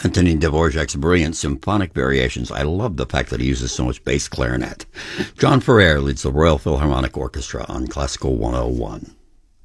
Antonin Dvorak's brilliant symphonic variations. I love the fact that he uses so much bass clarinet. John Ferrer leads the Royal Philharmonic Orchestra on Classical 101.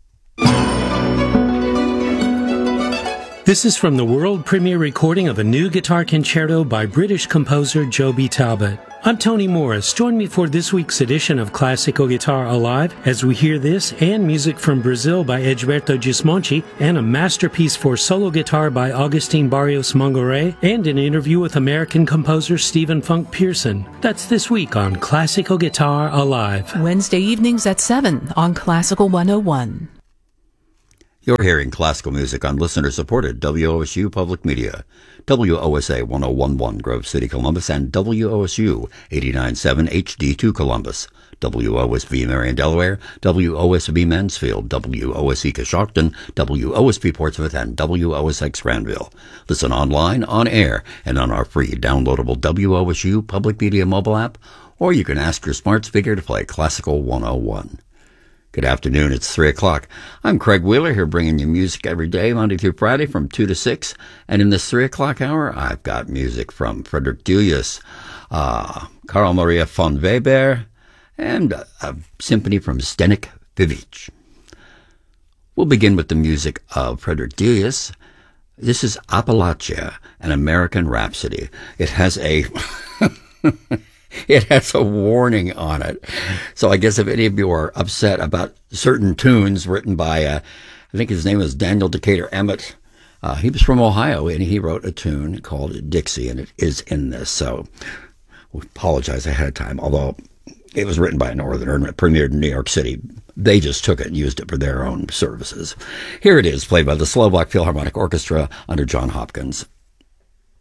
This is from the world premiere recording of a new guitar concerto by British composer Joby Talbot. I'm Tony Morris. Join me for this week's edition of Classical Guitar Alive as we hear this and music from Brazil by Egberto Gismonti and a masterpiece for solo guitar by Agustin Barrios Mangoré and an interview with American composer Stephen Funk Pearson. That's this week on Classical Guitar Alive. Wednesday evenings at 7 on Classical 101. You're hearing classical music on listener-supported WOSU Public Media, WOSA 1011 Grove City, Columbus, and WOSU 89.7 HD2 Columbus, WOSV Marion, Delaware, WOSB Mansfield, WOSE Coshocton, WOSP Portsmouth, and WOSX Granville. Listen online, on air, and on our free downloadable WOSU Public Media mobile app, or you can ask your smart speaker to play Classical 101. Good afternoon, it's 3 o'clock. I'm Craig Wheeler here bringing you music every day, Monday through Friday from 2 to 6. And in this 3 o'clock hour, I've got music from Frederick Delius, Carl Maria von Weber, and a symphony from Zdeněk Fibič. We'll begin with the music of Frederick Delius. This is Appalachia, an American Rhapsody. It has a... It has a warning on it. So I guess if any of you are upset about certain tunes written by, I think his name is Daniel Decatur Emmett. He was from Ohio, and he wrote a tune called Dixie, and it is in this. So we apologize ahead of time, although it was written by a Northerner and it premiered in New York City. They just took it and used it for their own services. Here it is, played by the Slovak Philharmonic Orchestra under John Hopkins.